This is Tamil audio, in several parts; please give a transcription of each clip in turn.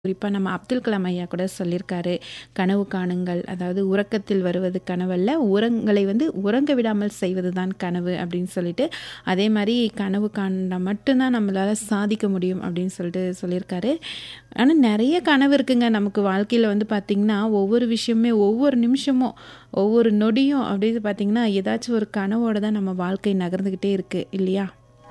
குறிப்பா நம்ம அப்துல் கலாம் ஐயா கூட சொல்லியிருக்காரு. கனவு காணுங்கள். அதாவது உறக்கத்தில் வருவது கனவல்ல, உறங்களை உறங்க விடாமல் செய்வது தான் கனவு அப்படின்னு சொல்லிட்டு, அதே மாரி கனவு காண்டா மட்டும்தான் நம்மளால சாதிக்க முடியும் அப்படின்னு சொல்லிட்டு சொல்லியிருக்காரு. ஆனா நெறைய கனவு இருக்குங்க. நமக்கு வாழ்க்கையில பார்த்தீங்கன்னா, ஒவ்வொரு விஷயமுமே, ஒவ்வொரு நிமிஷமும், ஒவ்வொரு நொடியும் அப்படின்னு பார்த்தீங்கன்னா, ஏதாச்சும் ஒரு கனவோட தான் நம்ம வாழ்க்கை நகர்ந்துகிட்டே இருக்கு இல்லையா?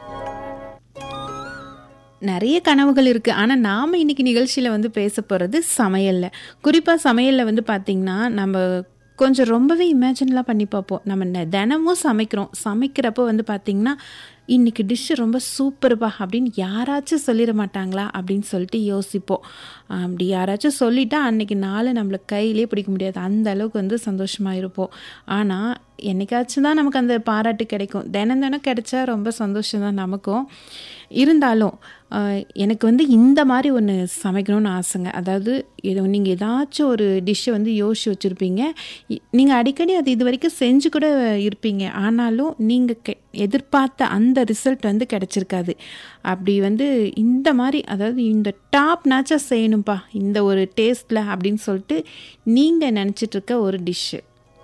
நெறைய கனவுகள் இருக்கு. ஆனா, நாம இன்னைக்கு நிகழ்ச்சியில பேச போறது சமையல்ல. குறிப்பா சமையல்ல பார்த்தீங்கன்னா, நம்ப கொஞ்சம் ரொம்பவே இமேஜின்லாம் பண்ணி பார்ப்போம். நம்ம தினமும் சமைக்கிறோம். சமைக்கிறப்போ பார்த்தீங்கன்னா, "இன்னைக்கு டிஷ் ரொம்ப சூப்பர்ப்பா" அப்படின்னு யாராச்சும் சொல்லிற மாட்டாங்களா? அப்படின்னு சொல்லிட்டு யோசிப்போம். அப்படி யாராச்சும் சொல்லிட்டா, அன்னைக்கு நாள நம்மள கையிலேயே பிடிக்க முடியாது. அந்த அளவுக்கு சந்தோஷமா இருப்போம். ஆனா, என்னைக்காச்சும் தான் நமக்கு அந்த பாராட்டு கிடைக்கும். தினம் தினம் கிடைச்சா ரொம்ப சந்தோஷம் தான் நமக்கும். இருந்தாலும் எனக்கு இந்த மாரி ஒண்ணு சமைக்கணும்னு ஆசைங்க. அதாவது நீங்க ஏதாச்சும் ஒரு டிஷ்ஷ யோசிச்சு வச்சிருப்பீங்க. நீங்க அடிக்கடி அது இதுவரைக்கும் செஞ்சு கூட இருப்பீங்க. ஆனாலும் நீங்க எதிர்பார்த்த அந்த ரிசல்ட் கிடைச்சிருக்காது. அப்படி இந்த மாரி, அதாவது இந்த டாப் நாச்சா செய்யணும்ப்பா, இந்த ஒரு டேஸ்ட்ல அப்படின்னு சொல்லிட்டு நீங்க நினைச்சிட்டு இருக்க ஒரு டிஷ்ஷு.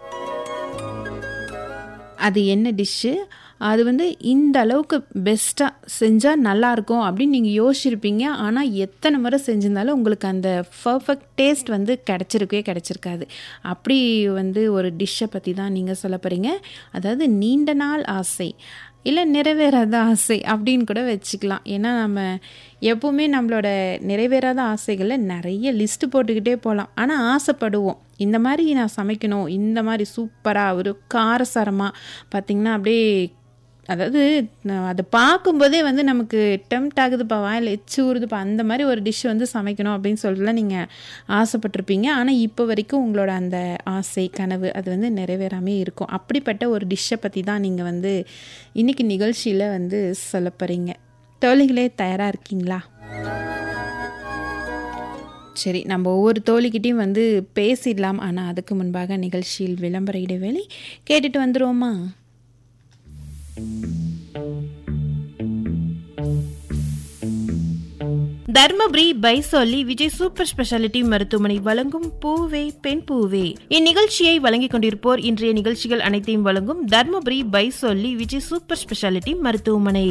அது என்ன டிஷ்ஷு? அது இந்த அளவுக்கு பெஸ்ட்டா செஞ்சா நல்லாயிருக்கும் அப்படின்னு நீங்க யோசிச்சிருப்பீங்க. ஆனா, எத்தனை முறை செஞ்சிருந்தாலும் உங்களுக்கு அந்த பெர்ஃபெக்ட் டேஸ்ட் கிடைச்சிருக்கவே கிடைச்சிருக்காது. அப்படி ஒரு டிஷ்ஷை பத்தி தான் நீங்க சொல்லப் போறீங்க. அதாவது நீண்ட நாள் ஆசை, இல்ல நிறைவேறாத ஆசை அப்படின்னு கூட வச்சுக்கலாம். ஏன்னா, நம்ம எப்பவுமே நம்மளோட நிறைவேறாத ஆசைகளை நிறைய லிஸ்ட் போட்டுக்கிட்டே போகலாம். ஆனா ஆசைப்படுவோம், இந்த மாதிரி நான் சமைக்கணும், இந்த மாதிரி சூப்பராக ஒரு காரசாரமாக பார்த்தீங்கன்னா, அப்படியே அதாவது அதை பார்க்கும்போதே நமக்கு டெம்ப்ட் ஆகுதுப்பா, வாயில் எச்சு ஊறுதுப்பா, அந்த மாதிரி ஒரு டிஷ் சமைக்கணும் அப்படின்னு சொல்லிட்டுலாம் நீங்கள் ஆசைப்பட்டிருப்பீங்க. ஆனால் இப்போ வரைக்கும் உங்களோட அந்த ஆசை கனவு அது நிறைவேறாமே இருக்கும். அப்படிப்பட்ட ஒரு டிஷ்ஷை பற்றி தான் நீங்கள் இன்னைக்கு நிகழ்ச்சியில் சொல்ல போகிறீங்க. தோழிகளே, தயாராக இருக்கீங்களா? சரி, நம்ம ஒவ்வொரு தோழிக்கிட்டையும் பேசிடலாம். ஆனால் அதுக்கு முன்பாக நிகழ்ச்சியில் விளம்பர இடைவேளை கேட்டுட்டு வந்துருவோமா? தர்மபுரி பைசோலி விஜய் சூப்பர் ஸ்பெஷாலிட்டி மருத்துவமனை வழங்கும் பூவே பெண் பூவே. இந்நிகழ்ச்சியை வழங்கிக் கொண்டிருப்போர் இன்றைய நிகழ்ச்சிகள் அனைத்தையும் வழங்கும் தர்மபுரி பைசோலி விஜய் சூப்பர் ஸ்பெஷாலிட்டி மருத்துவமனை.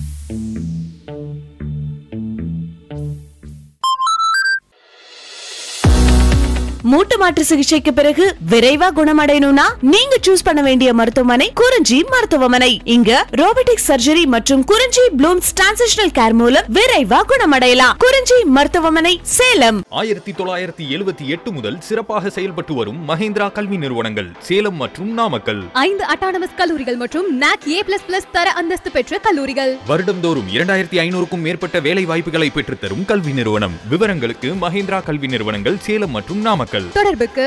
மூட்டு மாற்று சிகிச்சைக்கு பிறகு விரைவா குணமடையணும்னா நீங்க சூஸ் பண்ண வேண்டிய மருத்துவமனை குறிஞ்சி மருத்துவமனை. இங்க ரோபோட்டிக் சர்ஜரி மற்றும் குறிஞ்சி ப்ளூம்ஸ் டிரான்சிஷனல் கேர் மூலம் விரைவா குணமடையலாம். குறிஞ்சி மருத்துவமனை, சேலம். 1978 முதல் சிறப்பாக செயல்பட்டு வரும் மஹேந்திரா கல்வி நிறுவனங்கள் சேலம் மற்றும் நாமக்கல். 5 அட்டானமஸ் கல்லூரிகள் மற்றும் NAC A++ தர அந்தஸ்து பெற்ற கல்லூரிகள். வருடம்தோறும் 2500க்கும் மேற்பட்ட வேலை வாய்ப்புகளை பெற்றுத்தரும் கல்வி நிறுவனம். விவரங்களுக்கு மஹேந்திரா கல்வி நிறுவனங்கள் சேலம் மற்றும் நாமக்கல். தொடர்புக்கு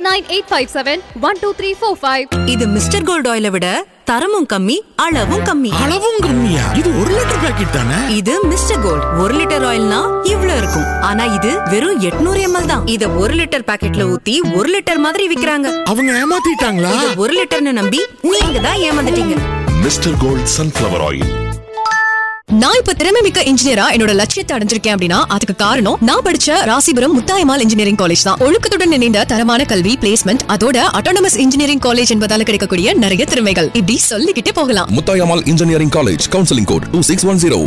8985712345. இது மிஸ்டர் கோல்ட் ஆயிலை விட தரமும் கம்மி, அளவும் கம்மி. அளவும் கம்மியா? இது 1 லிட்டர் பாக்கெட் தானே? இது மிஸ்டர் கோல்ட் 1 லிட்டர் ஆயில்னா இவ்ளோ இருக்கும். ஆனா இது வெறும் 800 ml தான். இத 1 லிட்டர் பாக்கெட்ல ஊத்தி 1 லிட்டர் மாதிரி விக்கிறாங்க. அவங்க ஏமாத்திட்டாங்களா? இது 1 லிட்டர்னு நம்பி நீங்க தான் ஏமாந்துட்டீங்க. Mister gold sunflower oil. நான் இப்ப திறமை மிக்க இன்ஜினியரா என்னோட லட்சியத்தை அடைஞ்சிருக்கேன் அப்படின்னா அதுக்கு காரணம் நான் படிச்ச ராசிபுரம் முத்தாயம்மாள் இன்ஜினியரிங் காலேஜ் தான். ஒழுக்கத்துடன் இணைந்த தரமான கல்வி, பிளேஸ்மெண்ட், அதோட அட்டானமஸ் இன்ஜினியரிங் காலேஜ் என்பதால கிடைக்கக்கூடிய நிறைய திறமைகள் இப்படி சொல்லிக்கிட்டே போகலாம். Muthayammal engineering college, counselling code 2610.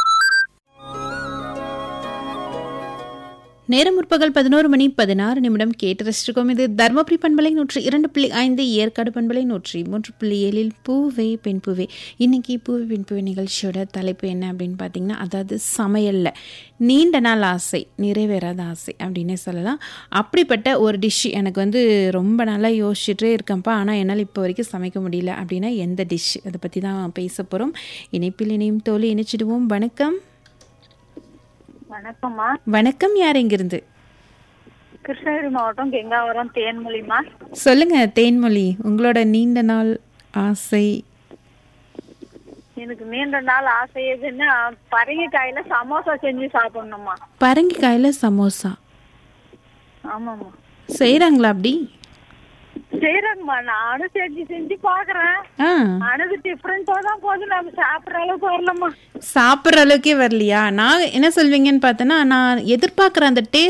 நேரம் முற்பகல் 11:16 கேட்டு ரசிச்சிருக்கோம். இது தர்மபுரி பண்பலை 102.5, ஏற்காடு பண்பலை 103.7 பூவே பெண் பூவே. இன்னைக்கு பூவே பெண் பூவே நிகழ்ச்சியோட தலைப்பு என்ன அப்படின்னு பார்த்தீங்கன்னா, அதாவது சமையல்ல நீண்ட நாள் ஆசை, நிறைவேறாத ஆசை அப்படின்னே சொல்லலாம். அப்படிப்பட்ட ஒரு டிஷ் எனக்கு ரொம்ப நாளாக யோசிச்சுட்டே இருக்கேன்ப்பா, ஆனால் என்னால் இப்போ வரைக்கும் சமைக்க முடியல அப்படின்னா எந்த டிஷ், அதை பற்றி தான் பேச போகிறோம். இணைப்பில் இணையும் தோழி இணைச்சிடுவோம். வணக்கம். வணக்கம்மா. வணக்கம். யார் எங்கிருந்து? கிருஷ்ணகிரி மாவட்டம் கெங்காவரம் தேன்மொழிமா. சொல்லுங்க தேன்மொழி, உங்களோட நீண்ட நாள் ஆசை. எனக்கு நீண்ட நாள் ஆசை எதுன்னா பரங்கிக்காயில சமோசா செஞ்சு சாப்பிடணுமா. பரங்கிக்காயில சமோசா? ஆமாம்மா. செய்கிறாங்களா அப்படி? செய்யறாங்கம்மா, நானும் செஞ்சு பாக்குறேன். ஆ ஆனது டிஃபரெண்டா தான் போகுது, நம்ம சாப்பிடுற அளவுக்கு வரலம்மா. சாப்பிட்ற அளவுக்கே வரலையா? நான் என்ன சொல்வீங்கன்னு பார்த்தேன்னா, நான் எதிர்பார்க்குற அந்த